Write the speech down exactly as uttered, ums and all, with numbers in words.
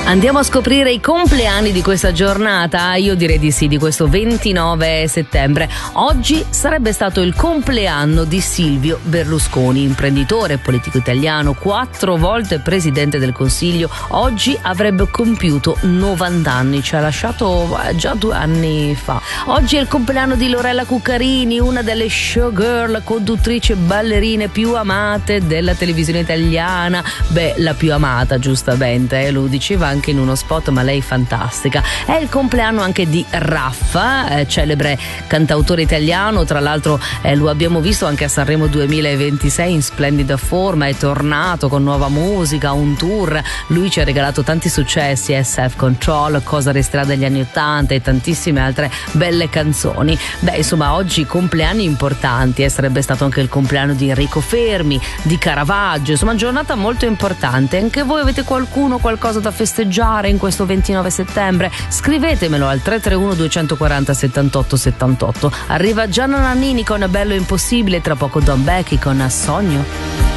Andiamo a scoprire i compleanni di questa giornata? Io direi di sì, di questo ventinove settembre. Oggi sarebbe stato il compleanno di Silvio Berlusconi, imprenditore e politico italiano, quattro volte presidente del Consiglio. Oggi avrebbe compiuto novanta anni, ci ha lasciato già due anni fa. Oggi è il compleanno di Lorella Cuccarini, una delle showgirl, conduttrici e ballerine più amate della televisione italiana. Beh, la più amata, giustamente, eh, lo diceva anche in uno spot, ma lei fantastica. È il compleanno anche di Raffa, eh, celebre cantautore italiano. Tra l'altro eh, lo abbiamo visto anche a Sanremo duemilaventisei in splendida forma, è tornato con nuova musica, un tour. Lui ci ha regalato tanti successi, eh, Self Control, Cosa resterà degli anni ottanta e tantissime altre belle canzoni. Beh, insomma, oggi compleanni importanti, eh, sarebbe stato anche il compleanno di Enrico Fermi, di Caravaggio, insomma giornata molto importante. Anche voi avete qualcuno, qualcosa da festeggiare in questo ventinove settembre? Scrivetemelo al tre tre uno due quattro zero settantotto settantotto. Arriva Gianna Nannini con Bello Impossibile, tra poco Don Becchi con Sogno.